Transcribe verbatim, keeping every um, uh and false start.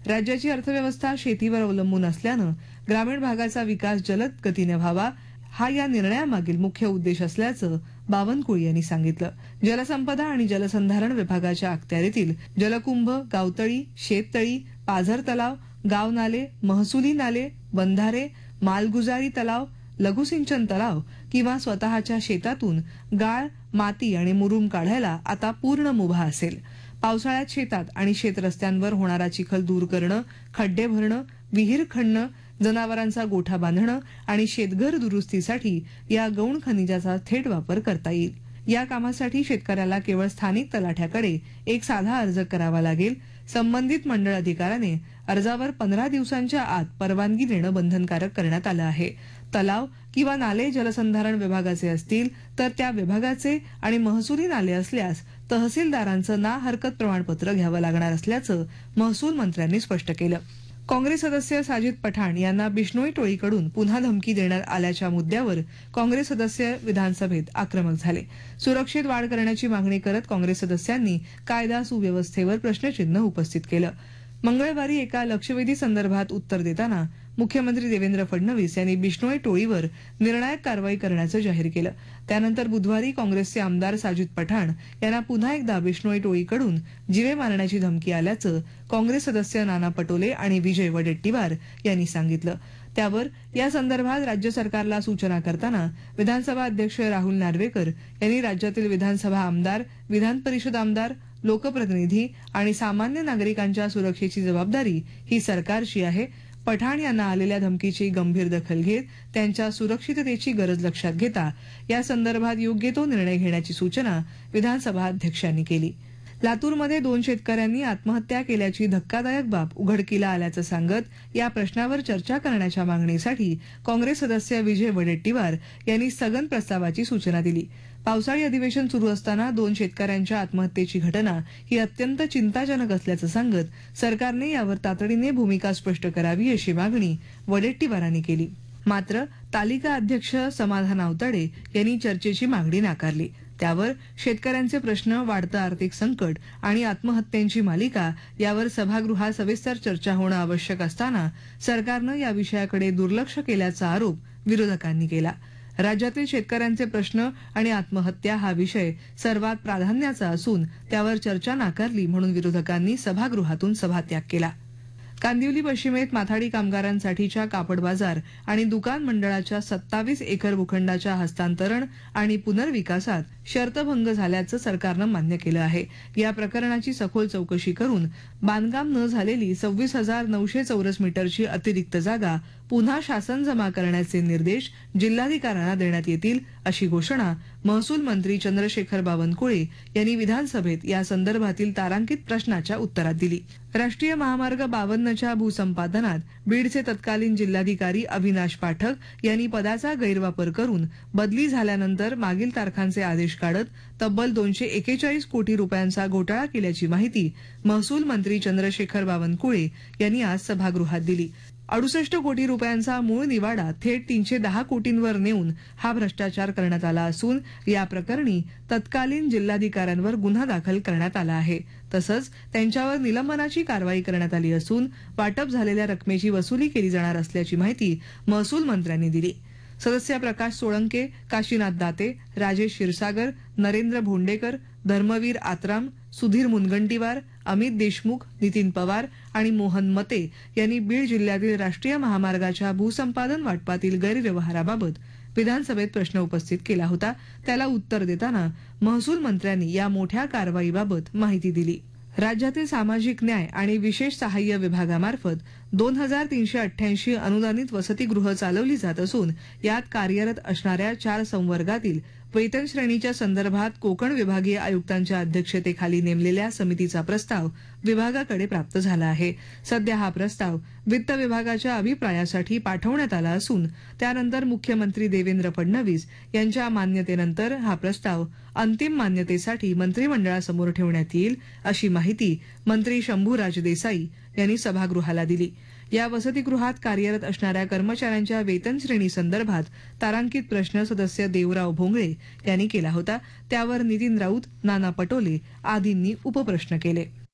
राज्याची अर्थव्यवस्था शेतीवर अवलंबून असल्यानं ग्रामीण भागाचा विकास जलद गतीने व्हावा हा या निर्णयामागील मुख्य उद्देश असल्याचं बावनकुळे यांनी सांगितलं। जलसंपदा आणि जलसंधारण विभागाच्या अखत्यारीतील जलकुंभ, गावतळी, शेततळी, पाझर तलाव, गाव नाले, महसुली नाले, बंधारे, मालगुजारी तलाव, लघुसिंचन तलाव किंवा स्वतःच्या शेतातून गाळ, माती आणि मुरुम काढायला आता पूर्ण मुभा असेल। पावसाळ्यात शेतात आणि शेतरस्त्यांवर होणारा चिखल दूर करणं, खड्डे भरणं, विहीर खणणं, जनावरांचा गोठा बांधणं आणि शेतघर दुरुस्तीसाठी या गौण खनिजाचा थेट वापर करता येईल। या कामासाठी शेतकऱ्याला केवळ स्थानिक तलाठ्याकडे एक साधा अर्ज करावा लागेल। संबंधित मंडळ अधिकाऱ्याने अर्जावर पंधरा दिवसांच्या आत परवानगी देणं बंधनकारक करण्यात आलं आहे। तलाव किंवा नाले जलसंधारण विभागाचे असतील तर त्या विभागाचे आणि महसुली नाले असल्यास तहसीलदारांचं ना हरकत प्रमाणपत्र घ्यावं लागणार असल्याचं महसूल मंत्र्यांनी स्पष्ट केलं। काँग्रेस सदस्य साजिद पठाण यांना बिश्नोई टोळीकडून पुन्हा धमकी देण्यात आल्याच्या मुद्द्यावर काँग्रेस सदस्य विधानसभेत आक्रमक झाले। सुरक्षेत वाढ करण्याची मागणी करत काँग्रेस सदस्यांनी कायदा सुव्यवस्थेवर प्रश्नचिन्ह उपस्थित केलं। मंगळवारी एका लक्षवेधी संदर्भात उत्तर देताना मुख्यमंत्री देवेंद्र फडणवीस यांनी बिश्नोई टोळीवर निर्णायक कारवाई करण्याचं जाहीर केलं। त्यानंतर बुधवारी काँग्रेसचे आमदार साजिद पठाण यांना पुन्हा एकदा बिश्नोई टोळीकडून जीवे मारण्याची धमकी आल्याचं काँग्रेस सदस्य नाना पटोले आणि विजय वडेट्टीवार यांनी सांगितलं। त्यावर या संदर्भात राज्य सरकारला सूचना करताना विधानसभा अध्यक्ष राहुल नार्वेकर यांनी राज्यातील विधानसभा आमदार, विधान परिषद आमदार, लोकप्रतिनिधी आणि सामान्य नागरिकांच्या सुरक्षेची जबाबदारी ही सरकारची आहे। पठाण यांना आलेल्या धमकीची गंभीर दखल घेत त्यांच्या सुरक्षिततेची गरज लक्षात घेता या संदर्भात योग्य तो निर्णय घेण्याची सूचना विधानसभा अध्यक्षांनी केली। लातूरमध्ये दोन शेतकऱ्यांनी आत्महत्या केल्याची धक्कादायक बाब उघडकीला आल्याचं सांगत या प्रश्नावर चर्चा करण्याच्या मागणीसाठी काँग्रेस सदस्य विजय वडेट्टीवार यांनी स्थगन प्रस्तावाची सूचना दिली। पावसाळी अधिवेशन सुरू असताना दोन शेतकऱ्यांच्या आत्महत्येची घटना ही अत्यंत चिंताजनक असल्याचं सांगत सरकारने यावर तातडीने भूमिका स्पष्ट करावी अशी मागणी वडेट्टीवारांनी केली। मात्र तालिका अध्यक्ष समाधान आवताडे यांनी चर्चेची मागणी नाकारली। त्यावर शेतकऱ्यांचे प्रश्न, वाढतं आर्थिक संकट आणि आत्महत्यांची मालिका यावर सभागृहात सविस्तर चर्चा होणं आवश्यक असताना सरकारनं या विषयाकडे दुर्लक्ष केल्याचा आरोप विरोधकांनी केला। राज्यातील शेतकऱ्यांचे प्रश्न आणि आत्महत्या हा विषय सर्वात प्राधान्याचा असून त्यावर चर्चा नाकारली म्हणून विरोधकांनी सभागृहातून सभात्याग केला। कांदिवली पश्चिमेत माथाडी कामगारांसाठीच्या कापड बाजार आणि दुकान मंडळाच्या सत्तावीस एकर भूखंडाच्या हस्तांतरण आणि पुनर्विकासात शर्तभंग झाल्याचं सरकारनं मान्य केलं आहे। या प्रकरणाची सखोल चौकशी करून बांधकाम न झालेली सव्वीस हजार नऊशे चौरस मीटरची अतिरिक्त जागा पुन्हा शासन जमा करण्याचे निर्देश जिल्हाधिकाऱ्यांना देण्यात येतील अशी घोषणा महसूल मंत्री चंद्रशेखर बावनकुळे यांनी विधानसभेत या संदर्भातील तारांकित प्रश्नाच्या उत्तरात दिली। राष्ट्रीय महामार्ग बावन्नच्या भूसंपादनात बीडचे तत्कालीन जिल्हाधिकारी अविनाश पाठक यांनी पदाचा गैरवापर करून बदली झाल्यानंतर मागील तारखांचे आदेश काढत तब्बल दोनशे एकेचाळीस कोटी रुपयांचा घोटाळा केल्याची माहिती महसूल मंत्री चंद्रशेखर बावनकुळे यांनी आज सभागृहात दिली। अडुसष्ट कोटी रुपयांचा मूळ निवाडा थेट तीनशे दहा कोटींवर नेऊन हा भ्रष्टाचार करण्यात आला असून या प्रकरणी तत्कालीन जिल्हाधिकाऱ्यांवर गुन्हा दाखल करण्यात आला आहे। तसंच त्यांच्यावर निलंबनाची कारवाई करण्यात आली असून वाटप झालेल्या रकमेची वसुली केली जाणार असल्याची माहिती महसूल मंत्र्यांनी दिली। सदस्य प्रकाश सोळंके, काशीनाथ दाते, राजेश क्षीरसागर, नरेंद्र भोंडेकर, धर्मवीर आत्राम, सुधीर मुनगंटीवार, अमित देशमुख, नितीन पवार आणि मोहन मते यांनी बीड जिल्ह्यातील राष्ट्रीय महामार्गाच्या भूसंपादन वाटपातील गैरव्यवहाराबाबत विधानसभेत प्रश्न उपस्थित केला होता। त्याला उत्तर देताना महसूल मंत्र्यांनी या मोठ्या कारवाईबाबत माहिती दिली। राज्यातील सामाजिक न्याय आणि विशेष सहाय्य विभागामार्फत दोन हजार तीनशे अठ्ठ्याऐंशी अनुदानित वसतिगृह चालवली जात असून यात कार्यरत असणाऱ्या चार संवर्गातील वेतन श्रेणीच्या संदर्भात कोकण विभागीय आयुक्तांच्या अध्यक्षतेखाली नेमलेल्या समितीचा प्रस्ताव विभागाकडे प्राप्त झाला आहे। सध्या हा प्रस्ताव वित्त विभागाच्या अभिप्रायासाठी पाठवण्यात आला असून त्यानंतर मुख्यमंत्री देवेंद्र फडणवीस यांच्या मान्यतेनंतर हा प्रस्ताव अंतिम मान्यतेसाठी मंत्रिमंडळासमोर ठेवण्यात येईल अशी माहिती मंत्री शंभूराज देसाई यांनी सभागृहाला दिली। या वसतिगृहात कार्यरत असणाऱ्या कर्मचाऱ्यांच्या वेतन श्रेणी संदर्भात तारांकित प्रश्न सदस्य देवराव भोंगळे यांनी केला होता। त्यावर नितीन राऊत, नाना पटोले आदींनी उपप्रश्न केले।